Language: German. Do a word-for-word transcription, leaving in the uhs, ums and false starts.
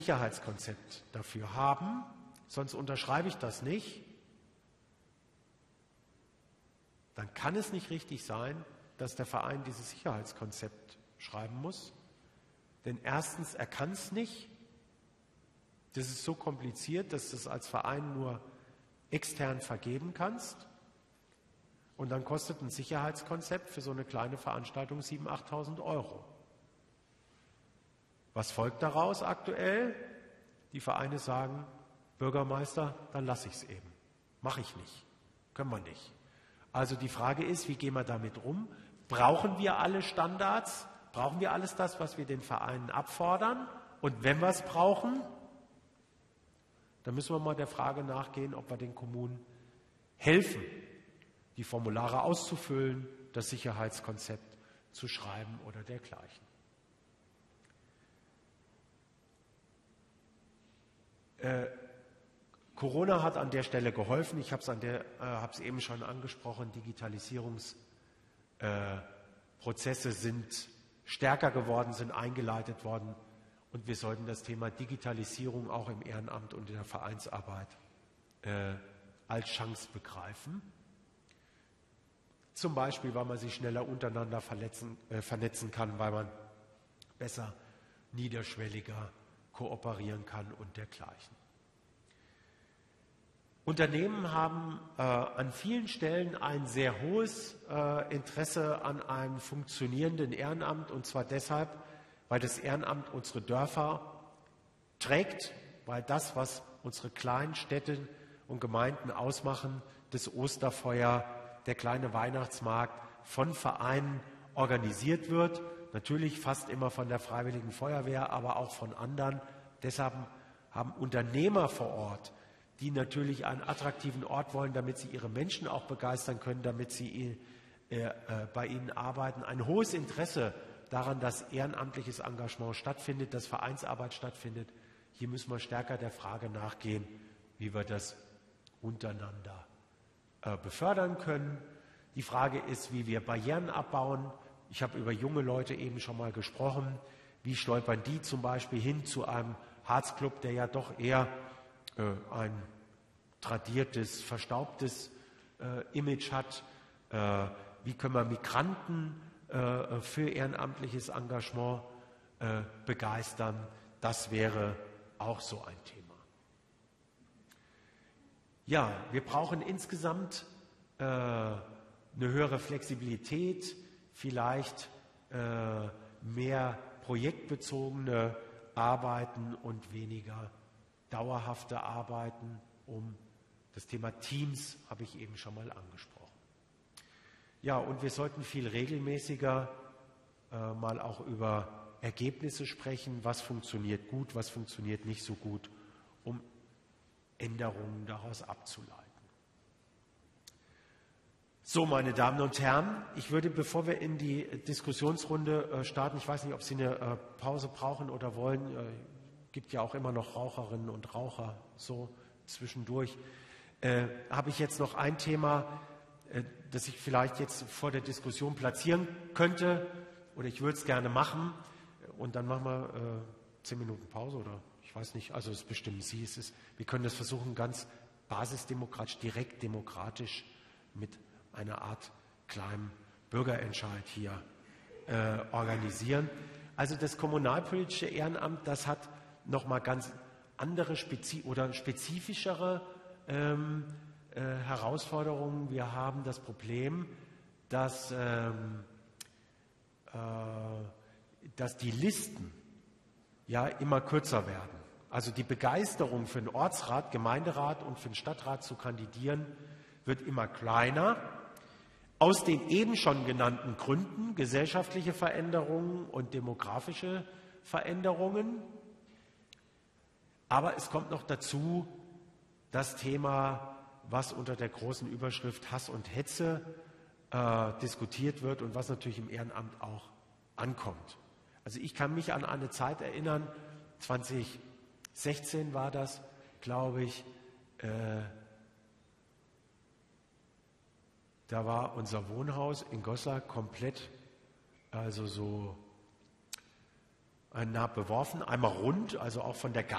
Sicherheitskonzept dafür haben, sonst unterschreibe ich das nicht, dann kann es nicht richtig sein, dass der Verein dieses Sicherheitskonzept schreiben muss. Denn erstens, er kann es nicht. Das ist so kompliziert, dass du es als Verein nur extern vergeben kannst. Und dann kostet ein Sicherheitskonzept für so eine kleine Veranstaltung siebentausend, achttausend Euro. Was folgt daraus aktuell? Die Vereine sagen, Bürgermeister, dann lasse ich es eben. Mache ich nicht. Können wir nicht. Also die Frage ist, wie gehen wir damit um? Brauchen wir alle Standards? Brauchen wir alles das, was wir den Vereinen abfordern? Und wenn wir es brauchen, dann müssen wir mal der Frage nachgehen, ob wir den Kommunen helfen, die Formulare auszufüllen, das Sicherheitskonzept zu schreiben oder dergleichen. Äh, Corona hat an der Stelle geholfen. Ich habe es äh, habe es eben schon angesprochen. Digitalisierungsprozesse äh, sind stärker geworden, sind eingeleitet worden. Und wir sollten das Thema Digitalisierung auch im Ehrenamt und in der Vereinsarbeit äh, als Chance begreifen. Zum Beispiel, weil man sich schneller untereinander verletzen, äh, vernetzen kann, weil man besser, niederschwelliger kooperieren kann und dergleichen. Unternehmen haben äh, an vielen Stellen ein sehr hohes äh, Interesse an einem funktionierenden Ehrenamt, und zwar deshalb, weil das Ehrenamt unsere Dörfer trägt, weil das, was unsere kleinen Städte und Gemeinden ausmachen, das Osterfeuer, der kleine Weihnachtsmarkt von Vereinen organisiert wird, natürlich fast immer von der Freiwilligen Feuerwehr, aber auch von anderen. Deshalb haben Unternehmer vor Ort, die natürlich einen attraktiven Ort wollen, damit sie ihre Menschen auch begeistern können, damit sie äh, äh, bei ihnen arbeiten, ein hohes Interesse daran, dass ehrenamtliches Engagement stattfindet, dass Vereinsarbeit stattfindet. Hier müssen wir stärker der Frage nachgehen, wie wir das untereinander äh, befördern können. Die Frage ist, wie wir Barrieren abbauen. Ich habe über junge Leute eben schon mal gesprochen. Wie stolpern die zum Beispiel hin zu einem Harzclub, der ja doch eher äh, ein tradiertes, verstaubtes äh, Image hat? Äh, wie können wir Migranten äh, für ehrenamtliches Engagement äh, begeistern? Das wäre auch so ein Thema. Ja, wir brauchen insgesamt äh, eine höhere Flexibilität, vielleicht äh, mehr projektbezogene Arbeiten und weniger dauerhafte Arbeiten. Um das Thema Teams habe ich eben schon mal angesprochen. Ja, und wir sollten viel regelmäßiger äh, mal auch über Ergebnisse sprechen, was funktioniert gut, was funktioniert nicht so gut, um Änderungen daraus abzuleiten. So, meine Damen und Herren, ich würde, bevor wir in die Diskussionsrunde äh, starten, ich weiß nicht, ob Sie eine äh, Pause brauchen oder wollen, äh, gibt ja auch immer noch Raucherinnen und Raucher, so zwischendurch, äh, habe ich jetzt noch ein Thema, äh, das ich vielleicht jetzt vor der Diskussion platzieren könnte, oder ich würde es gerne machen, und dann machen wir äh, zehn Minuten Pause, oder ich weiß nicht, also es bestimmen Sie, es ist, wir können das versuchen, ganz basisdemokratisch, direkt demokratisch mit einer Art kleinen Bürgerentscheid hier äh, organisieren. Also das kommunalpolitische Ehrenamt, das hat nochmal ganz andere Spezi- oder spezifischere ähm, äh, Herausforderungen. Wir haben das Problem, dass, ähm, äh, dass die Listen ja immer kürzer werden. Also die Begeisterung für den Ortsrat, Gemeinderat und für den Stadtrat zu kandidieren, wird immer kleiner. Aus den eben schon genannten Gründen, gesellschaftliche Veränderungen und demografische Veränderungen. Aber es kommt noch dazu das Thema, was unter der großen Überschrift Hass und Hetze äh, diskutiert wird und was natürlich im Ehrenamt auch ankommt. Also ich kann mich an eine Zeit erinnern, zweitausendsechzehn war das, glaube ich, äh, da war unser Wohnhaus in Goslar komplett, also so nah beworfen, einmal rund, also auch von der